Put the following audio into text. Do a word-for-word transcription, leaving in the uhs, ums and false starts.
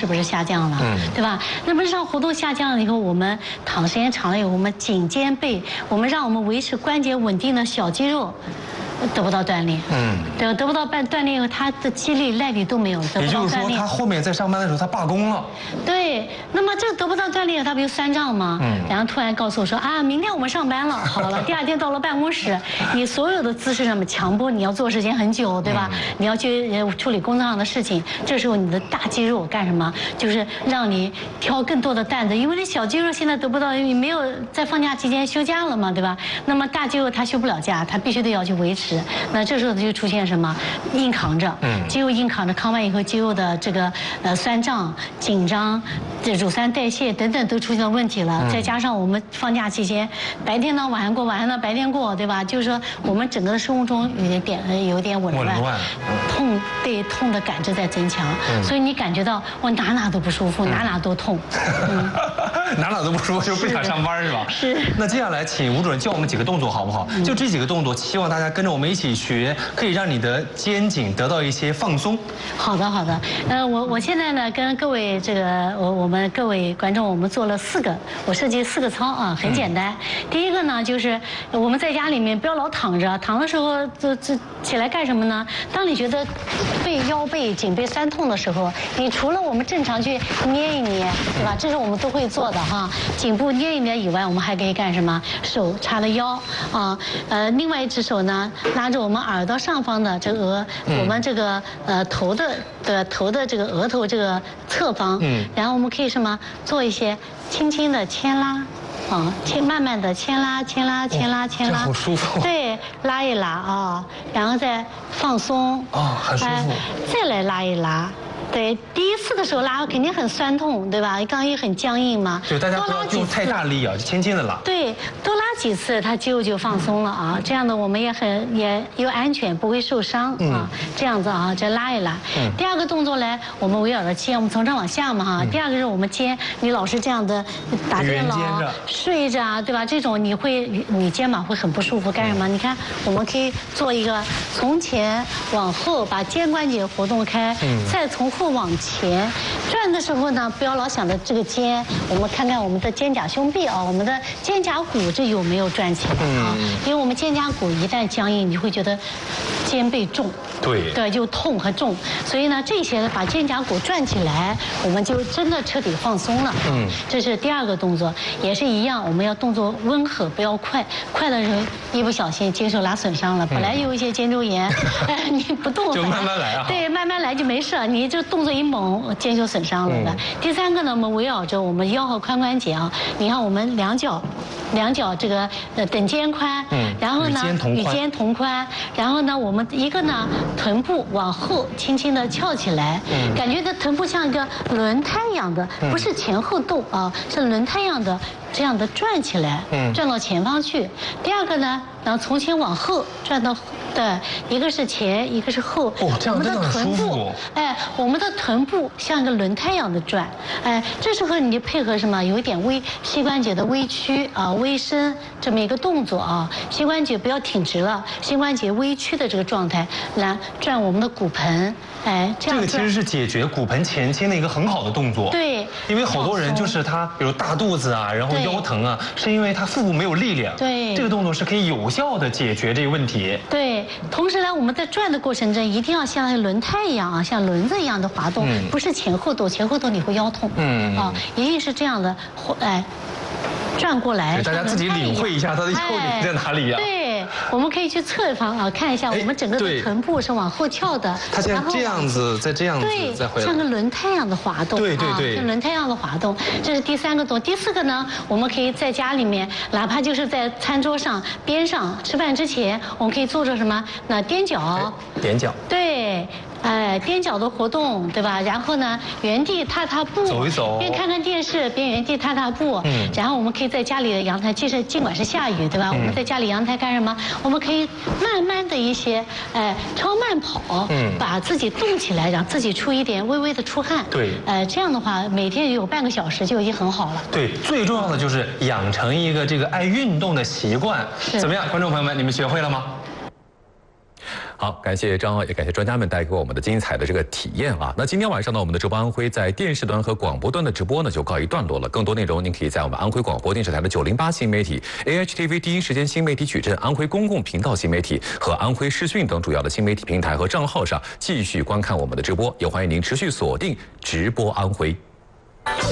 是不是下降了？嗯，对吧？那么日常活动下降了以后，我们躺时间长了以后，我们颈肩背，我们让我们维持关节稳定的小肌肉。得不到锻炼，嗯，对，得不到锻锻炼以后，他的肌力、耐力都没有，得不到锻炼。 也就是说，他后面在上班的时候，他罢工了。 对，那么这得不到锻炼，他不就酸胀吗？嗯，然后突然告诉我说啊，明天我们上班了，好了，第二天到了办公室，你所有的姿势上面强迫你要做时间很久，对吧？你要去处理工作上的事情，这时候你的大肌肉干什么？就是让你挑更多的担子，因为那小肌肉现在得不到，你没有在放假期间休假了嘛，对吧？那么大肌肉它休不了假，它必须得要去维持。那这时候就出现什么硬扛着，肌肉硬扛着，扛完以后肌肉的这个呃酸胀、紧张、这乳酸代谢等等都出现了问题了。再加上我们放假期间，白天呢晚上过，晚上呢白天过，对吧？就是说我们整个的生物钟有点有点紊乱，痛对痛的感知在增强，所以你感觉到我哪哪都不舒服，哪哪都痛， 哪哪都不舒服，就不想上班是吧？ 是。 那接下来请吴主任教我们几个动作好不好？就这几个动作，希望大家跟着我们一起学，可以让你的肩颈得到一些放松。 好的，好的。呃，我我现在呢跟各位这个我我们各位观众，我们做了四个，我设计四个操啊，很简单。嗯、第一个呢就是我们在家里面不要老躺着，躺的时候这这起来干什么呢？当你觉得背腰背颈背酸痛的时候，你除了我们正常去捏一捏，对吧？这是我们都会做的哈。颈部捏一捏以外，我们还可以干什么？手叉了腰啊，呃，另外一只手呢拉着我们耳朵上方的这个额，嗯、我们这个呃头的的头的这个额头这个侧方，嗯，然后我们可以什么做一些轻轻的牵拉。啊，牵慢慢的牵拉牵拉牵拉牵拉， 好舒服。 对，拉一拉啊，然后再放松。 啊，很舒服。 再来拉一拉。对，第一次的时候拉肯定很酸痛，对吧？刚一很僵硬嘛。 对，大家不要用太大力啊，就轻轻的拉。 对，多拉几次，它肌肉就放松了啊。这样的我们也很也又安全，不会受伤啊。这样子啊，再拉一拉。嗯。第二个动作呢，我们围绕着肩，我们从上往下嘛哈。第二个是我们肩，你老是这样的打电脑、睡着啊，对吧？这种你会你肩膀会很不舒服，干什么？你看，我们可以做一个从前往后，把肩关节活动开，再从后往前转的时候呢，不要老想着这个肩，我们看看我们的肩胛胸壁啊，我们的肩胛骨这有没有转起来啊？因为我们肩胛骨一旦僵硬，你会觉得肩背重， 对对，就痛和重。所以呢，这些把肩胛骨转起来，我们就真的彻底放松了。嗯，这是第二个动作，也是一样，我们要动作温和，不要快，快的时候一不小心肩受拉损伤了，本来有一些肩周炎，哎，你不动就慢慢来啊。 对，慢慢来就没事，你这动作一猛，肩就损伤了的。第三个呢，我们围绕着我们腰和髋关节啊，你看我们两脚，两脚这个呃等肩宽，嗯，然后呢与肩同宽，然后呢我们一个呢臀部往后轻轻的翘起来，嗯，感觉这臀部像一个轮胎一样的，不是前后动啊，是轮胎一样的。这样的转起来，嗯，转到前方去。第二个呢，然后从前往后转到，对，一个是前，一个是后。 哦，这样真的很舒服。 哎，我们的臀部像一个轮胎一样的转，哎，这时候你配合什么？有一点微膝关节的微屈啊、微伸这么一个动作啊，膝关节不要挺直了，膝关节微屈的这个状态来转我们的骨盆，哎，这样。 这个其实是解决骨盆前倾的一个很好的动作。 对。 因为好多人就是他，比如大肚子啊，然后腰疼啊，是因为他腹部没有力量。 对。 这个动作是可以有效的解决这个问题。 对。同时呢，我们在转的过程中一定要像轮胎一样啊，像轮子一样的滑动，嗯、不是前后动，前后动你会腰痛。嗯。啊，一定是这样的，哎。转过来， 大家自己领会一下它的优点在哪里呀？ 对，我们可以去侧方啊，看一下我们整个的臀部是往后翘的， 它像这样子，再这样子，再回来， 像个轮胎一样的滑动， 对对对， 像轮胎一样的滑动。这是第三个动作，第四个呢，我们可以在家里面，哪怕就是在餐桌上边上吃饭之前，我们可以做着什么？那踮脚， 踮脚， 对。哎，踮脚的活动，对吧？然后呢，原地踏踏步， 走一走， 边看看电视边原地踏踏步。嗯。然后我们可以在家里的阳台，即使尽管是下雨，对吧？嗯、我们在家里阳台干什么？我们可以慢慢的一些，哎，超慢跑，嗯，把自己动起来，让自己出一点微微的出汗。 对。 呃，这样的话，每天有半个小时就已经很好了。 对，最重要的就是养成一个这个爱运动的习惯。怎么样，观众朋友们，你们学会了吗？ 好，感谢张奥，也感谢专家们带给我们的精彩的这个体验啊。那今天晚上呢，我们的直播安徽在电视端和广播端的直播呢就告一段落了。更多内容您可以在我们安徽广播电视台的九零八新媒体、A H T V 第一时间新媒体矩阵、安徽公共频道新媒体和安徽视讯等主要的新媒体平台和账号上继续观看我们的直播。也欢迎您持续锁定直播安徽。